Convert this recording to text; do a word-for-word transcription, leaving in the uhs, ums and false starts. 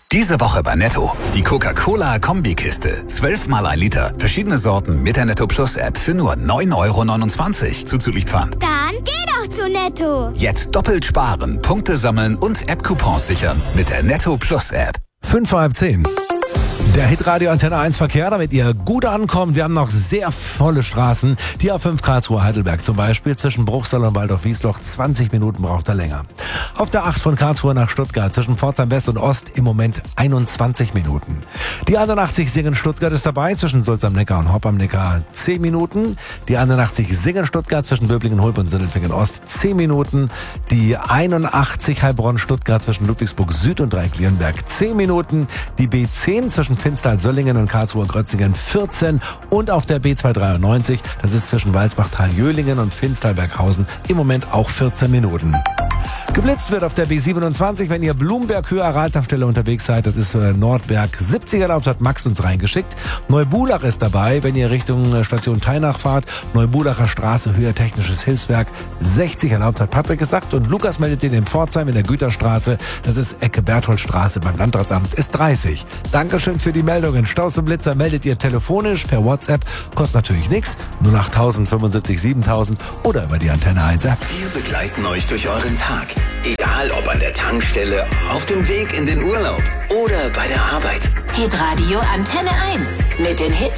Diese Woche bei Netto. Die Coca-Cola-Kombikiste. zwölf mal ein Liter. Verschiedene Sorten mit der Netto Plus App für nur neun Euro neunundzwanzig. Zuzüglich Pfand. Dann geh doch zu Netto. Jetzt doppelt sparen, Punkte sammeln und App-Coupons sichern mit der Netto Plus App. Fünf vor halb zehn. Der Hitradio Antenne eins Verkehr, damit ihr gut ankommt. Wir haben noch sehr volle Straßen. Die A fünf Karlsruhe Heidelberg zum Beispiel. Zwischen Bruchsal und Waldorf-Wiesloch zwanzig Minuten braucht er länger. Auf der acht von Karlsruhe nach Stuttgart zwischen Pforzheim West und Ost im Moment einundzwanzig Minuten. Die einundachtzig Singen-Stuttgart ist dabei zwischen Sulz am Neckar und Hopp am Neckar zehn Minuten. Die einundachtzig Singen-Stuttgart zwischen Böblingen, Hulb und Sindelfingen Ost zehn Minuten. Die einundachtzig Heilbronn-Stuttgart zwischen Ludwigsburg Süd und Dreieck-Lierenberg zehn Minuten. Die B zehn zwischen Finstal, Söllingen und Karlsruhe-Grötzingen vierzehn und auf der B zweihundertdreiundneunzig, das ist zwischen Walsbach-Tal-Jöhlingen und Finstal-Berghausen, im Moment auch vierzehn Minuten. Geblitzt wird auf der B siebenundzwanzig, wenn ihr Blumberg-Höhe Araltankstelle unterwegs seid. Das ist für Nordwerk siebzig erlaubt, hat Max uns reingeschickt. Neubulach ist dabei, wenn ihr Richtung Station Teinach fahrt. Neubulacher Straße, Höhe Technisches Hilfswerk sechzig erlaubt, hat Patrick gesagt. Und Lukas meldet den in Pforzheim in der Güterstraße. Das ist Ecke Bertholdstraße beim Landratsamt, ist dreißig. Dankeschön für die Meldungen. Staus und Blitzer meldet ihr telefonisch per WhatsApp. Kostet natürlich nichts. null acht null null fünf siebentausend oder über die Antenne eins App. Wir begleiten euch durch euren Tag. Egal ob an der Tankstelle, auf dem Weg in den Urlaub oder bei der Arbeit. Hitradio Antenne eins. Mit den Hits